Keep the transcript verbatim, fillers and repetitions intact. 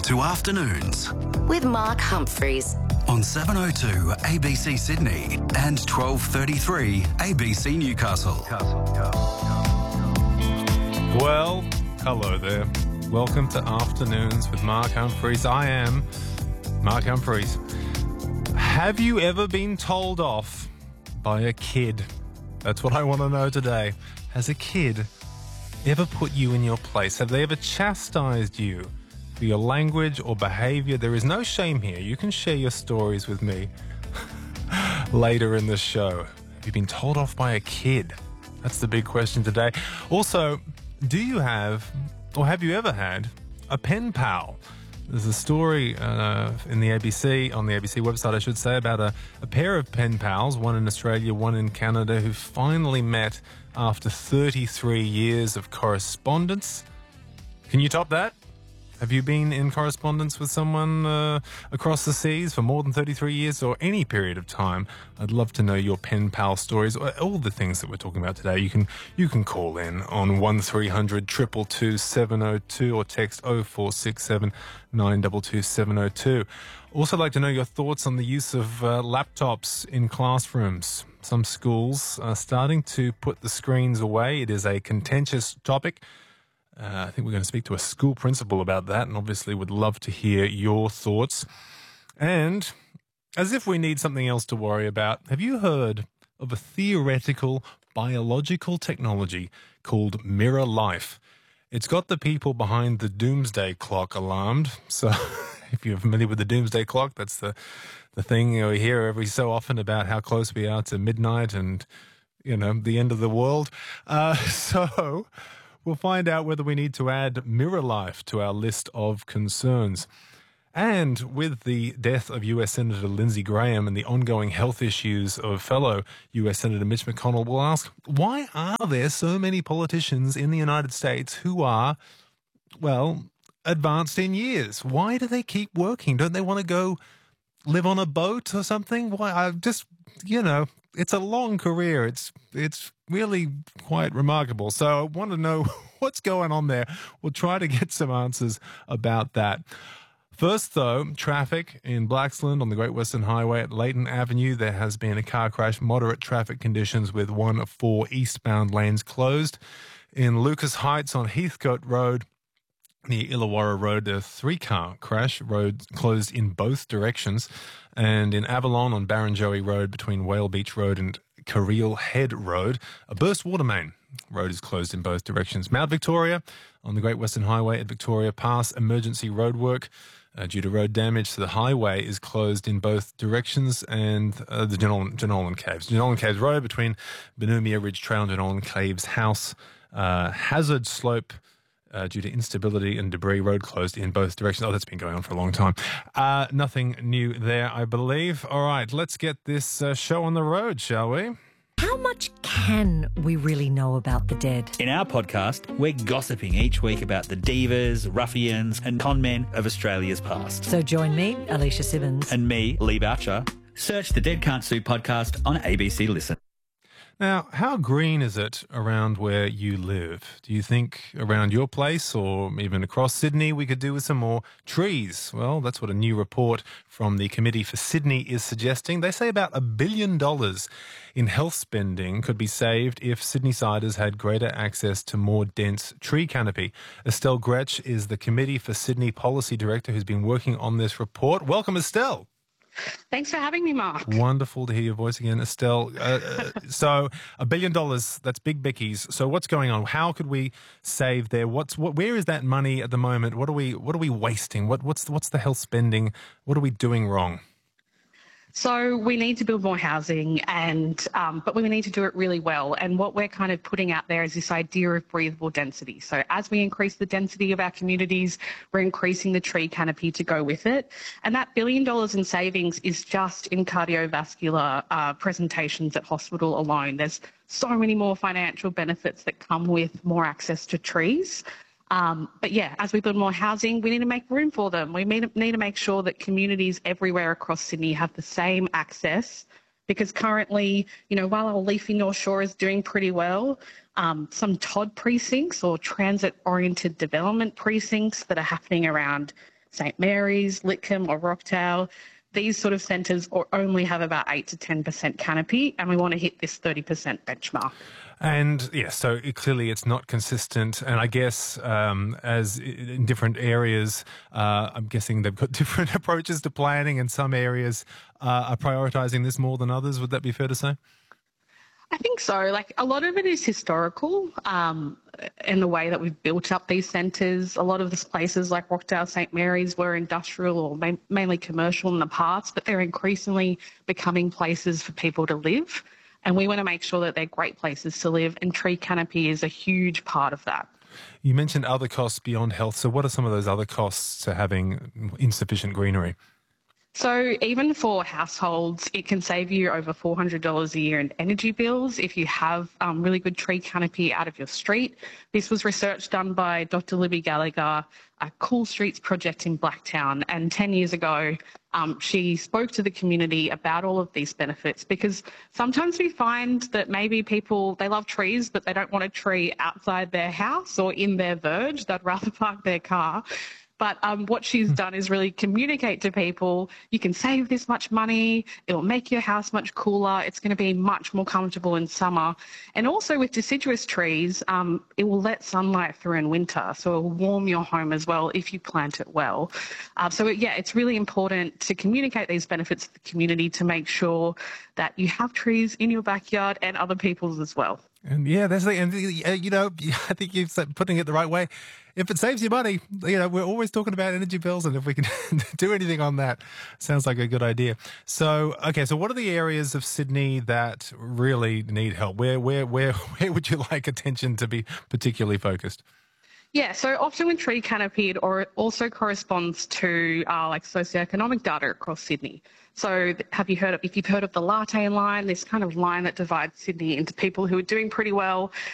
to Afternoons with Mark Humphreys on seven oh two A B C Sydney and twelve thirty-three A B C Newcastle. Well, hello there. Welcome to Afternoons with Mark Humphreys. I am Mark Humphreys. Have you ever been told off by a kid? That's what I want to know today. Has a kid ever put you in your place? Have they ever chastised you for your language or behaviour? There is no shame here. You can share your stories with me later in the show. Have you been told off by a kid? That's the big question today. Also, do you have, or have you ever had, a pen pal? There's a story uh, in the A B C, on the A B C website, I should say, about a, a pair of pen pals, one in Australia, one in Canada, who finally met after thirty-three years of correspondence. Can you top that? Have you been in correspondence with someone uh, across the seas for more than thirty-three years or any period of time? I'd love to know your pen pal stories, all the things that we're talking about today. You can you can call in on one three hundred two two two seven oh two or text oh four six seven nine two two seven oh two. Also like to know your thoughts on the use of uh, laptops in classrooms. Some schools are starting to put the screens away. It is a contentious topic. Uh, I think we're going to speak to a school principal about that, and obviously would love to hear your thoughts. And as if we need something else to worry about, have you heard of a theoretical biological technology called Mirror Life? It's got the people behind the doomsday clock alarmed. So if you're familiar with the doomsday clock, that's the, the thing you know, we hear every so often about how close we are to midnight and, you know, the end of the world. Uh, so... We'll find out whether we need to add Mirror Life to our list of concerns. And with the death of U S Senator Lindsey Graham and the ongoing health issues of fellow U S Senator Mitch McConnell, we'll ask, why are there so many politicians in the United States who are, well, advanced in years? Why do they keep working? Don't they want to go live on a boat or something? Why? I just, you know, it's a long career. It's it's really quite remarkable. So I want to know what's going on there. We'll try to get some answers about that. First, though, traffic in Blaxland on the Great Western Highway at Leighton Avenue. There has been a car crash, moderate traffic conditions with one of four eastbound lanes closed. In Lucas Heights on Heathcote Road, near Illawarra Road, a three-car crash, road closed in both directions. And in Avalon on Barrenjoey Road between Whale Beach Road and Carreel Head Road, a burst water main. Road is closed in both directions. Mount Victoria on the Great Western Highway at Victoria Pass, emergency roadwork uh, due to road damage. So the highway is closed in both directions, and uh, the Jenolan, Jenolan Caves. Jenolan Caves Road between Benumia Ridge Trail and Jenolan Caves House. Uh, hazard slope Uh, due to instability and debris, road closed in both directions. Oh, that's been going on for a long time. Uh, nothing new there, I believe. All right, let's get this uh, show on the road, shall we? How much can we really know about the dead? In our podcast, we're gossiping each week about the divas, ruffians and conmen of Australia's past. So join me, Alicia Simmons. And me, Lee Boucher. Search the Dead Can't Sue podcast on A B C Listen. Now, how green is it around where you live? Do you think around your place or even across Sydney we could do with some more trees? Well, that's what a new report from the Committee for Sydney is suggesting. They say about a billion dollars in health spending could be saved if Sydney-siders had greater access to more dense tree canopy. Estelle Gretsch is the Committee for Sydney Policy Director who's been working on this report. Welcome, Estelle. Thanks for having me, Mark. Wonderful to hear your voice again, Estelle. Uh, uh, so a billion dollars, that's big bickies. So what's going on? How could we save there? What's what? Where is that money at the moment? What are we What are we wasting? What What's what's the health spending? What are we doing wrong? So we need to build more housing, and um, but we need to do it really well. And what we're kind of putting out there is this idea of breathable density. So as we increase the density of our communities, we're increasing the tree canopy to go with it. And that billion dollars in savings is just in cardiovascular uh, presentations at hospital alone. There's so many more financial benefits that come with more access to trees. Um, but yeah, as we build more housing, we need to make room for them. We need to make sure that communities everywhere across Sydney have the same access, because currently, you know, while our leafy North Shore is doing pretty well, um, some T O D precincts or transit-oriented development precincts that are happening around St Mary's, Litcombe or Rockdale, these sort of centres only have about eight to ten percent canopy, and we want to hit this thirty percent benchmark. And yeah, so it, clearly it's not consistent. And I guess um, as in different areas, uh, I'm guessing they've got different approaches to planning, and some areas uh, are prioritising this more than others. Would that be fair to say? I think so. Like, a lot of it is historical um, in the way that we've built up these centres. A lot of these places like Rockdale, St Mary's were industrial or ma- mainly commercial in the past, but they're increasingly becoming places for people to live. And we want to make sure that they're great places to live, and tree canopy is a huge part of that. You mentioned other costs beyond health. So what are some of those other costs to having insufficient greenery? So even for households, it can save you over four hundred dollars a year in energy bills if you have um, really good tree canopy out of your street. This was research done by Doctor Libby Gallagher, a Cool Streets project in Blacktown. And ten years ago, um, she spoke to the community about all of these benefits, because sometimes we find that maybe people, they love trees, but they don't want a tree outside their house or in their verge. They'd rather park their car. But um, what she's done is really communicate to people, you can save this much money, it will make your house much cooler, it's going to be much more comfortable in summer. And also with deciduous trees, um, it will let sunlight through in winter, so it will warm your home as well if you plant it well. Uh, so, it, yeah, it's really important to communicate these benefits to the community to make sure that you have trees in your backyard and other people's as well. And yeah, that's the, and uh, you know, I think you're putting it the right way. If it saves you money, you know, we're always talking about energy bills, and if we can do anything on that, sounds like a good idea. So, okay, so what are the areas of Sydney that really need help? Where, where, where, where would you like attention to be particularly focused? Yeah, so often with tree canopy, it or also corresponds to uh, like socioeconomic data across Sydney. So have you heard of, if you've heard of the Latte line, this kind of line that divides Sydney into people who are doing pretty well